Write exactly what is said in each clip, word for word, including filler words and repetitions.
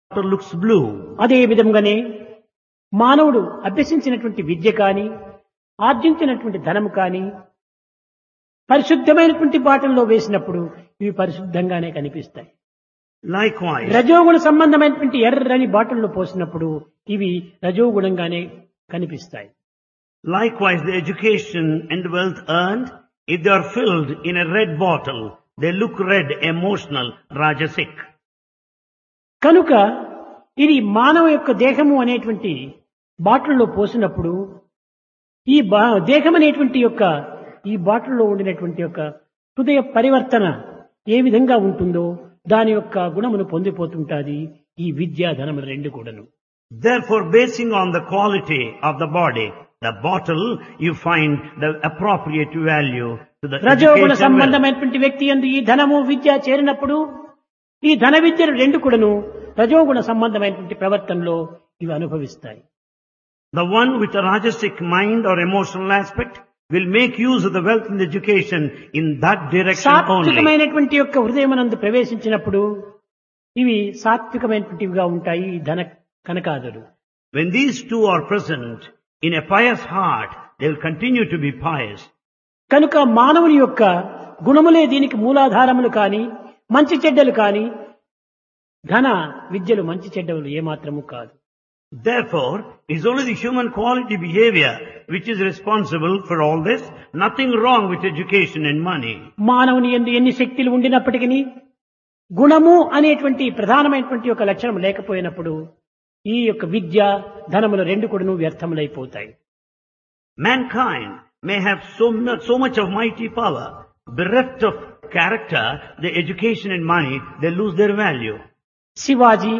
water looks blue. అదే విధంగానే మానవుడు అభ్యసించినటువంటి విద్య కానీ ఆర్జించినటువంటి ధనము కానీ పరిశుద్ధమైనటువంటి బాటల్లో వేసినప్పుడు ఇవి పరిశుద్ధంగానే కనిపిస్తాయి. Likewise, రజోగుణ సంబంధమైనటువంటి ఎర్రని బాటల్లో పోసినప్పుడు ఇవి రజోగుణంగానే కనిపిస్తాయి. likewise, the education and wealth earned, if they are filled in a red bottle, they look red, emotional, rajasic. కనుక ఇది మానవ యొక్క దేహము అనేటువంటి బాటిల్లో పోసినప్పుడు ఈ బా దేహం అనేటువంటి యొక్క ఈ బాటిల్లో ఉండినటువంటి యొక్క హృదయ పరివర్తన ఏ విధంగా ఉంటుందో దాని యొక్క గుణమును పొందిపోతుంటాది ఈ విద్యా ధనములు రెండు కూడాను. Therefore, basing on the quality of the body, the bottle, you find the appropriate value to the రజోగుణ education wealth. సంబంధమైనటువంటి వ్యక్తి యందు ఈ ధనము విద్య చేరినప్పుడు ఈ ధన విద్యలు రెండు కూడాను రజోగుణ సంబంధమైనటువంటి ప్రవర్తనలో ఇవి అనుభవిస్తాయి. The one with a rajasic mind or emotional aspect will make use of the wealth and education in that direction only. సాత్వికమైనటువంటి యొక్క హృదయమునందు ప్రవేశించినప్పుడు ఇవి సాత్వికమైనటువంటివిగా ఉంటాయి ఈ ధన కనకాదులు. When these two are present in a pious heart, they will continue to be pious. కనుక మానవుని యొక్క గుణములే దీనికి మూలాధారములు కాని మంచి చెడ్డలు కాని ధన విద్యలు మంచి చెడ్డలు ఏమాత్రము కాదు. Therefore, it is only the human quality behavior which is responsible for all this. Nothing wrong with education and money. మానవుని యందు ఎన్ని శక్తులు ఉండినప్పటికీ గుణము అనేటువంటి ప్రధానమైనటువంటి ఒక లక్షణం లేకపోయినప్పుడు ఈ యొక్క విద్య ధనములు రెండు కూడాను వ్యర్థములైపోతాయి. Mankind may have so much, so much of mighty power. Bereft of character, the education and money, they lose their value. Shivaji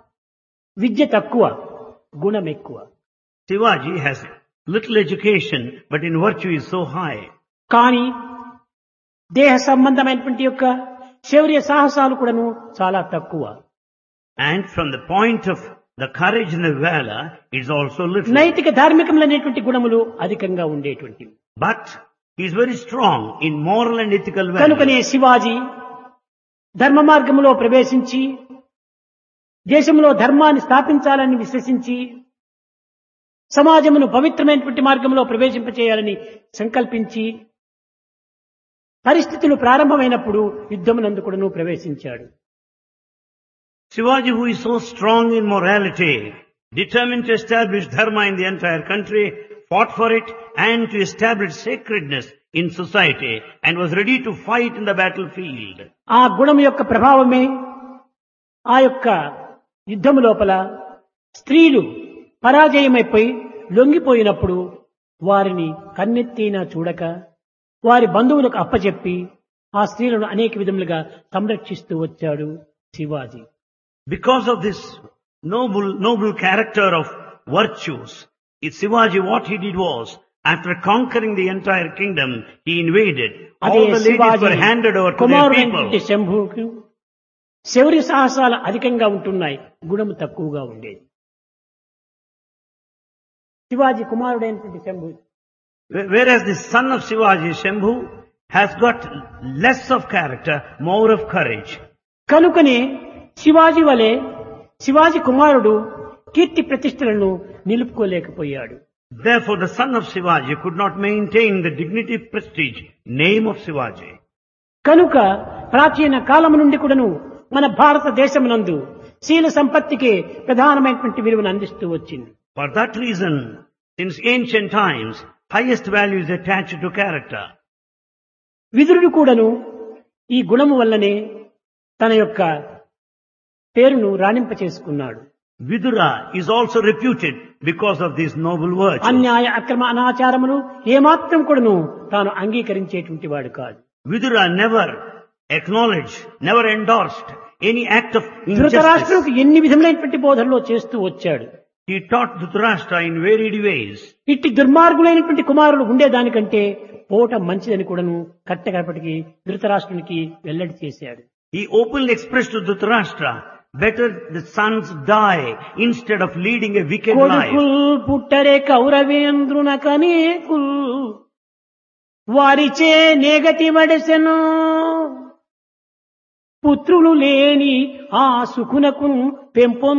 విద్య తక్కువ గుణం ఎక్కువ. Shivaji has little education, but in virtue is so high. కానీ దేహ సంబంధమైనటువంటి యొక్క శౌర్య సాహసాలు కూడాను చాలా తక్కువ. And from the point of the courage and the valor, is also little. నైతిక ధార్మికములైనటువంటి గుణములు అధికంగా ఉండేటువంటివి. But he is very strong in moral and ethical కనుకనే values. శివాజీ ధర్మ మార్గములో ప్రవేశించి దేశంలో ధర్మాన్ని స్థాపించాలని విశ్వసించి సమాజమును పవిత్రమైనటువంటి మార్గంలో ప్రవేశింపచేయాలని సంకల్పించి పరిస్థితులు ప్రారంభమైనప్పుడు యుద్ధమునందు కూడాను ప్రవేశించాడు. Shivaji, who is so strong in morality, determined to establish dharma in the entire country, fought for it and to establish sacredness in society and was ready to fight in the battlefield. ఆ గుణం యొక్క ప్రభావమే ఆ యొక్క యుద్ధము లోపల స్త్రీలు పరాజయమైపోయి లొంగిపోయినప్పుడు వారిని కన్నెత్తినా చూడక వారి బంధువులకు అప్పచెప్పి ఆ స్త్రీలను అనేక విధములుగా సంరక్షిస్తూ వచ్చాడు Shivaji. Because of this noble, noble character of virtues, it's Shivaji, what he did was, after conquering the entire kingdom, he invaded. అదే All the ladies Shivaji were handed over to their కుమారుడైనటువంటి people. శంభుకు శౌర్య సాహసాలు అధికంగా ఉంటున్నాయి, గుణము తక్కువగా ఉండేది. శివాజీ కుమారుడైనటువంటి Shambhu Whereas the son of Shivaji, Shambhu, has got less of character, more of courage. కనుకనే శివాజీ వలె శివాజీ కుమారుడు కీర్తి ప్రతిష్టలను నిలుపుకోలేకపోయాడు. Therefore, the son of Shivaji could not maintain the dignity, prestige, name of Shivaji. కనుక ప్రాచీన కాలము నుండి కూడాను మన భారతదేశమునందు శీల సంపత్తికి ప్రధానమైనటువంటి విలువను అందిస్తూ వచ్చింది. For that reason, since ancient times, highest value is attached to character. విదురుడు కూడాను ఈ గుణము వల్లనే తన యొక్క పేరును రాణింప చేసుకున్నాడు. Vidura is also reputed because of these noble virtues. అన్యాయ అక్రమ అనాచారములు ఏమాత్రం కూడాను తాను అంగీకరించేటువంటి వాడు కాదు. Vidura never acknowledged, never endorsed any act of injustice. ధృతరాష్ట్రునికి ఎన్ని విధములైనటువంటి బోధనలో చేస్తూ వచ్చాడు. He taught Dhritarashtra in varied ways. ఇట్టి దుర్మార్గులైనటువంటి కుమారులు ఉండేదానికంటే పోట మంచిదని కూడాను కట్టగడపటికి ధృతరాష్ట్రునికి వెల్లడి చేశాడు. He openly expressed to Dhritarashtra, better the sons die instead of leading a wicked life. కొడుకుల్ పుట్టరే కౌరవేంద్రున కనేకుల్ వారిచే నేగతి వడసెను పుత్రులు లేని ఆ సుఖునకు పెంపొందు